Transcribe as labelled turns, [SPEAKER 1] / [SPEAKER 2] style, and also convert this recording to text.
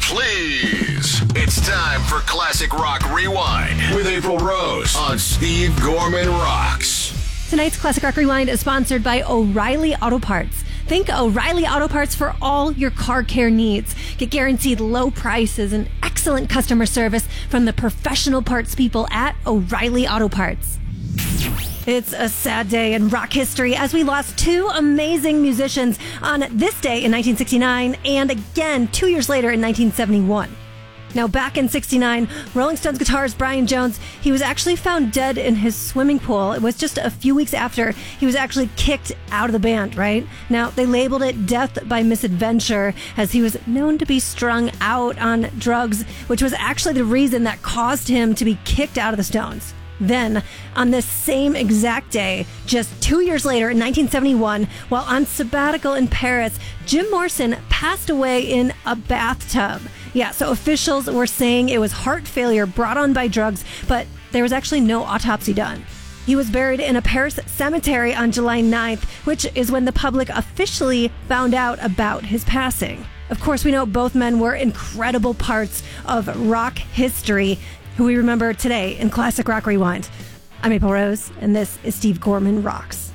[SPEAKER 1] Please. It's time for Classic Rock Rewind with April Rose on Steve Gorman Rocks.
[SPEAKER 2] Tonight's Classic Rock Rewind is sponsored by O'Reilly Auto Parts. Think O'Reilly Auto Parts for all your car care needs. Get guaranteed low prices and excellent customer service from the professional parts people at O'Reilly Auto Parts. It's a sad day in rock history as we lost two amazing musicians on this day in 1969 and again 2 years later in 1971. Now, back in 69, Rolling Stones guitarist Brian Jones, he was actually found dead in his swimming pool. It was just a few weeks after he was actually kicked out of the band, right? Now, they labeled it death by misadventure as he was known to be strung out on drugs, which was actually the reason that caused him to be kicked out of the Stones. Then, on this same exact day, just 2 years later in 1971, while on sabbatical in Paris, Jim Morrison passed away in a bathtub. Yeah, so officials were saying it was heart failure brought on by drugs, but there was actually no autopsy done. He was buried in a Paris cemetery on July 9th, which is when the public officially found out about his passing. Of course, we know both men were incredible parts of rock history, who we remember today in Classic Rock Rewind. I'm April Rose, and this is Steve Gorman Rocks.